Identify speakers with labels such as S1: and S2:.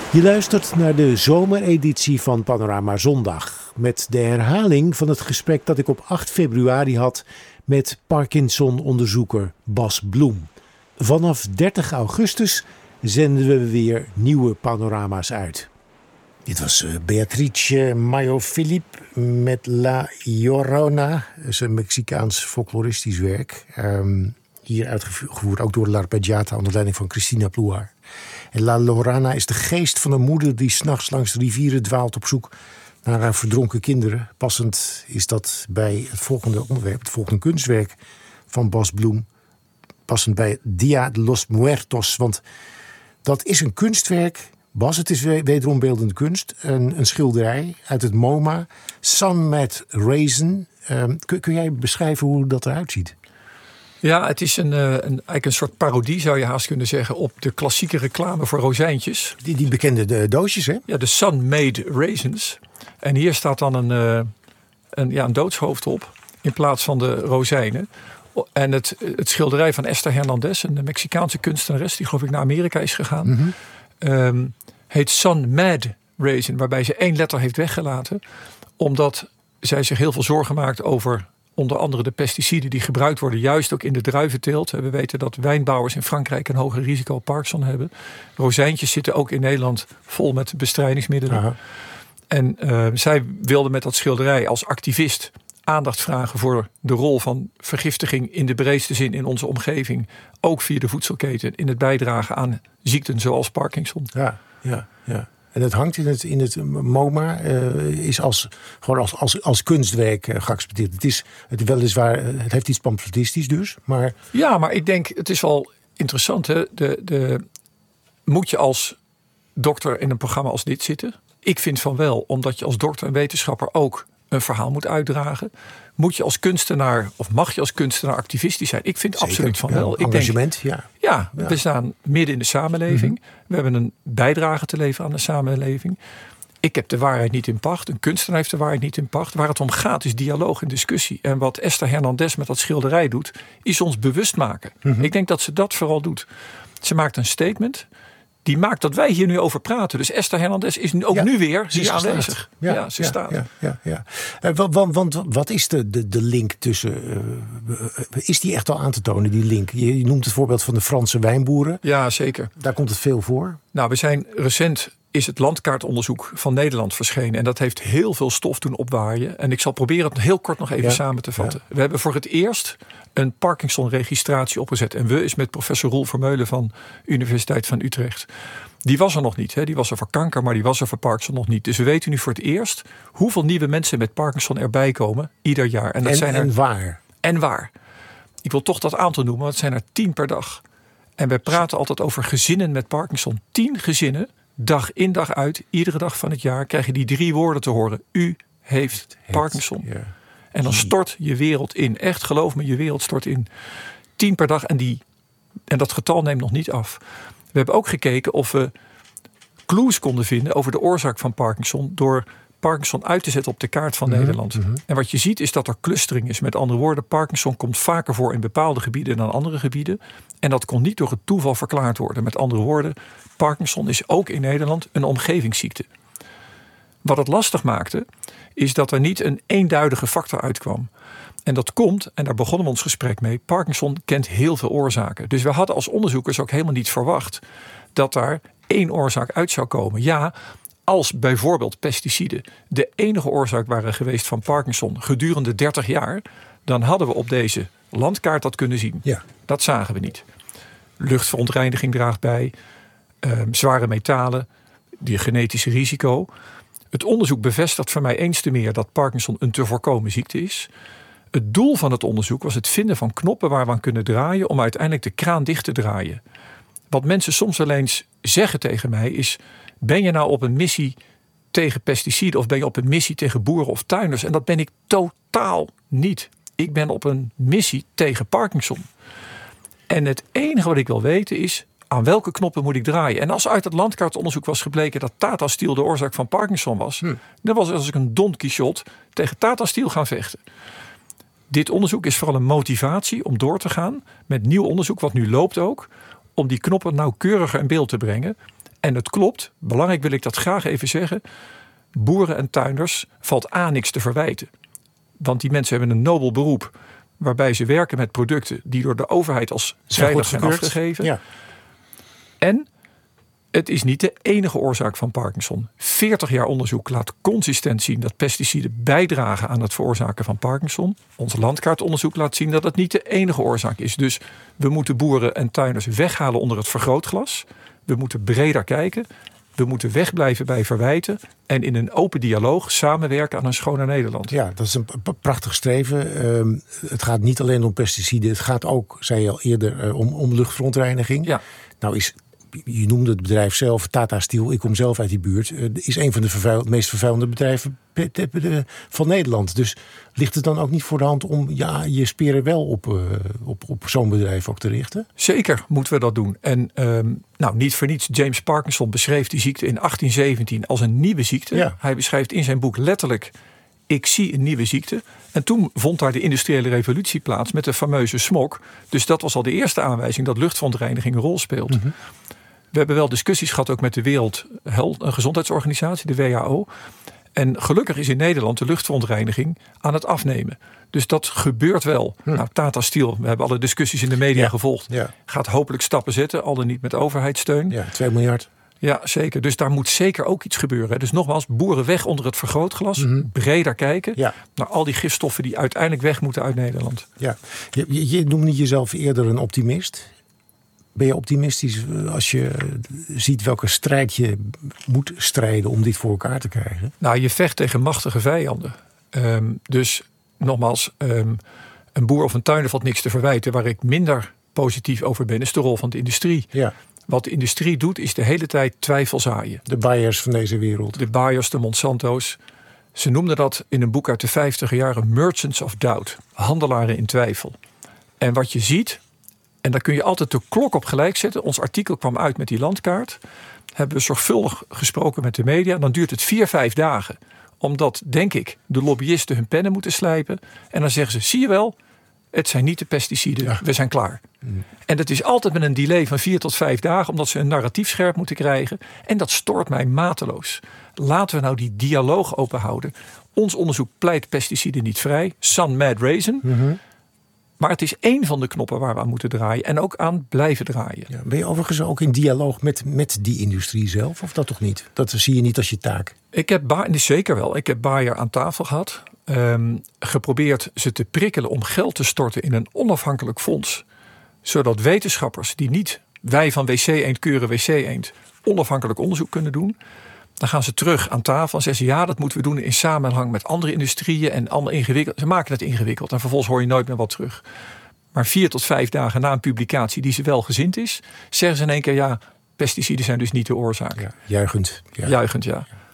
S1: Je luistert naar de zomereditie van Panorama Zondag. Met de herhaling van het gesprek dat ik op 8 februari had met Parkinson-onderzoeker Bas Bloem. Vanaf 30 augustus zenden we weer nieuwe panorama's uit. Dit was Beatrice Mayo Philippe met La Llorona. Dat is een Mexicaans folkloristisch werk. Hier uitgevoerd ook door La Arpeggiata onder leiding van Cristina Pluar. En La Llorona is de geest van een moeder die 's nachts langs de rivieren dwaalt op zoek naar haar verdronken kinderen. Passend is dat bij het volgende onderwerp, het volgende kunstwerk van Bas Bloem. Passend bij Dia de los Muertos. Want dat is een kunstwerk. Bas, het is wederom beeldende kunst. Een schilderij uit het MoMA. Sun Mad Raisin. Kun jij beschrijven hoe dat eruit ziet?
S2: Ja, het is eigenlijk een soort parodie, zou je haast kunnen zeggen, op de klassieke reclame voor rozijntjes.
S1: Die bekende doosjes, hè?
S2: Ja, de Sun-Made Raisins. En hier staat dan een doodshoofd op in plaats van de rozijnen. En het schilderij van Esther Hernandez, een Mexicaanse kunstenares die geloof ik naar Amerika is gegaan, heet Sun-Mad Raisin, waarbij ze 1 letter heeft weggelaten, omdat zij zich heel veel zorgen maakt over onder andere de pesticiden die gebruikt worden, juist ook in de druiventeelt. We weten dat wijnbouwers in Frankrijk een hoger risico op Parkinson hebben. Rozijntjes zitten ook in Nederland vol met bestrijdingsmiddelen. Aha. En zij wilde met dat schilderij als activist aandacht vragen voor de rol van vergiftiging in de breedste zin in onze omgeving. Ook via de voedselketen in het bijdragen aan ziekten zoals Parkinson.
S1: Ja. En het hangt in het MoMA, is als kunstwerk geaccepteerd. Het heeft iets pamfletistisch dus. Maar...
S2: Ja, maar ik denk, het is wel interessant. Hè? Moet je als dokter in een programma als dit zitten? Ik vind van wel, omdat je als dokter en wetenschapper ook een verhaal moet uitdragen. Moet je als kunstenaar, of mag je als kunstenaar activistisch zijn? Ik vind zeker, absoluut van wel.
S1: Engagement,
S2: ja, we staan midden in de samenleving. We hebben een bijdrage te leveren aan de samenleving. Ik heb de waarheid niet in pacht. Een kunstenaar heeft de waarheid niet in pacht. Waar het om gaat is dialoog en discussie. En wat Esther Hernandez met dat schilderij doet, is ons bewust maken. Ik denk dat ze dat vooral doet. Ze maakt een statement. Die maakt dat wij hier nu over praten. Dus Esther Hernandez is ook nu weer aanwezig. Ze staat.
S1: Ja. Want wat is de link tussen... is die echt al aan te tonen, die link? Je noemt het voorbeeld van de Franse wijnboeren.
S2: Ja, zeker.
S1: Daar komt het veel voor.
S2: Nou, we zijn recent... is het landkaartonderzoek van Nederland verschenen. En dat heeft heel veel stof doen opwaaien. En ik zal proberen het heel kort nog even samen te vatten. Ja. We hebben voor het eerst een Parkinson-registratie opgezet. En we is met professor Roel Vermeulen van Universiteit van Utrecht. Die was er nog niet. Hè? Die was er voor kanker, maar die was er voor Parkinson nog niet. Dus we weten nu voor het eerst hoeveel nieuwe mensen met Parkinson erbij komen ieder jaar.
S1: En waar?
S2: En waar. Ik wil toch dat aantal noemen, want het zijn er 10 per dag. En wij praten altijd over gezinnen met Parkinson. 10 gezinnen. Dag in dag uit, iedere dag van het jaar krijg je die 3 woorden te horen. U heeft Parkinson. Ja. En dan stort je wereld in. Echt, geloof me, je wereld stort in. 10 per dag en dat getal neemt nog niet af. We hebben ook gekeken of we clues konden vinden over de oorzaak van Parkinson door Parkinson uit te zetten op de kaart van Nederland. En wat je ziet is dat er clustering is. Met andere woorden, Parkinson komt vaker voor in bepaalde gebieden dan andere gebieden. En dat kon niet door het toeval verklaard worden. Met andere woorden, Parkinson is ook in Nederland een omgevingsziekte. Wat het lastig maakte, is dat er niet een eenduidige factor uitkwam. En dat komt, en daar begonnen we ons gesprek mee, Parkinson kent heel veel oorzaken. Dus we hadden als onderzoekers ook helemaal niet verwacht dat daar 1 oorzaak uit zou komen. Ja, als bijvoorbeeld pesticiden de enige oorzaak waren geweest van Parkinson gedurende 30 jaar, dan hadden we op deze landkaart dat kunnen zien. Ja. Dat zagen we niet. Luchtverontreiniging draagt bij, zware metalen, die genetische risico. Het onderzoek bevestigt voor mij eens te meer dat Parkinson een te voorkomen ziekte is. Het doel van het onderzoek was het vinden van knoppen waar we aan kunnen draaien om uiteindelijk de kraan dicht te draaien. Wat mensen soms wel eens zeggen tegen mij is: ben je nou op een missie tegen pesticiden of ben je op een missie tegen boeren of tuinders? En dat ben ik totaal niet. Ik ben op een missie tegen Parkinson. En het enige wat ik wil weten is: aan welke knoppen moet ik draaien? En als uit het landkaartonderzoek was gebleken dat Tata Steel de oorzaak van Parkinson was, dan was het als ik een Don Quixote tegen Tata Steel gaan vechten. Dit onderzoek is vooral een motivatie om door te gaan met nieuw onderzoek, wat nu loopt ook, om die knoppen nauwkeuriger in beeld te brengen. En het klopt, belangrijk wil ik dat graag even zeggen. Boeren en tuinders valt niks te verwijten. Want die mensen hebben een nobel beroep. Waarbij ze werken met producten die door de overheid als veilig zijn afgegeven. Ja. En het is niet de enige oorzaak van Parkinson. 40 jaar onderzoek laat consistent zien dat pesticiden bijdragen aan het veroorzaken van Parkinson. Ons landkaartonderzoek laat zien dat het niet de enige oorzaak is. Dus we moeten boeren en tuinders weghalen onder het vergrootglas. We moeten breder kijken. We moeten wegblijven bij verwijten. En in een open dialoog samenwerken aan een schoner Nederland.
S1: Ja, dat is een prachtig streven. Het gaat niet alleen om pesticiden. Het gaat ook, zei je al eerder, om luchtverontreiniging. Ja. Nou je noemde het bedrijf zelf, Tata Steel. Ik kom zelf uit die buurt. Is een van de meest vervuilende bedrijven van Nederland. Dus ligt het dan ook niet voor de hand om je speren wel op zo'n bedrijf ook te richten?
S2: Zeker moeten we dat doen. En niet voor niets. James Parkinson beschreef die ziekte in 1817 als een nieuwe ziekte. Ja. Hij beschrijft in zijn boek letterlijk: ik zie een nieuwe ziekte. En toen vond daar de industriële revolutie plaats met de fameuze smog. Dus dat was al de eerste aanwijzing dat luchtverontreiniging een rol speelt. Mm-hmm. We hebben wel discussies gehad ook met de Wereldgezondheidsorganisatie, de WHO. En gelukkig is in Nederland de luchtverontreiniging aan het afnemen. Dus dat gebeurt wel. Nou, Tata Steel, we hebben alle discussies in de media gevolgd. Ja. Gaat hopelijk stappen zetten, al dan niet met overheidssteun.
S1: Ja, 2 miljard.
S2: Ja, zeker. Dus daar moet zeker ook iets gebeuren. Dus nogmaals, boeren weg onder het vergrootglas. Mm-hmm. Breder kijken naar al die gifstoffen die uiteindelijk weg moeten uit Nederland.
S1: Ja. Je noemde jezelf eerder een optimist. Ben je optimistisch als je ziet welke strijd je moet strijden om dit voor elkaar te krijgen?
S2: Nou, je vecht tegen machtige vijanden. Dus nogmaals, een boer of een tuinder valt niks te verwijten. Waar ik minder positief over ben, is de rol van de industrie. Ja. Wat de industrie doet, is de hele tijd twijfel zaaien.
S1: De Bayers van deze wereld.
S2: De Bayers, de Monsanto's. Ze noemden dat in een boek uit de 50e jaren merchants of doubt. Handelaren in twijfel. En wat je ziet, en daar kun je altijd de klok op gelijk zetten. Ons artikel kwam uit met die landkaart. Hebben we zorgvuldig gesproken met de media. Dan duurt het 4-5 dagen. Omdat, denk ik, de lobbyisten hun pennen moeten slijpen. En dan zeggen ze, zie je wel, het zijn niet de pesticiden. We zijn klaar. En dat is altijd met een delay van 4 tot 5 dagen. Omdat ze een narratief scherp moeten krijgen. En dat stoort mij mateloos. Laten we nou die dialoog openhouden. Ons onderzoek pleit pesticiden niet vrij. Sun Mad Raisin. Mm-hmm. Maar het is één van de knoppen waar we aan moeten draaien. En ook aan blijven draaien.
S1: Ja, ben je overigens ook in dialoog met die industrie zelf? Of dat toch niet? Dat zie je niet als je taak.
S2: Zeker wel. Ik heb Bayer aan tafel gehad. Geprobeerd ze te prikkelen om geld te storten in een onafhankelijk fonds. Zodat wetenschappers die niet wij van WC Eend keuren WC Eend onafhankelijk onderzoek kunnen doen. Dan gaan ze terug aan tafel en zeggen ze, ja, dat moeten we doen in samenhang met andere industrieën en allemaal ingewikkeld. Ze maken het ingewikkeld en vervolgens hoor je nooit meer wat terug. Maar 4 tot 5 dagen na een publicatie die ze wel gezind is, zeggen ze in één keer, ja, pesticiden zijn dus niet de oorzaak.
S1: Ja, juichend. Ja.
S2: Juichend, ja.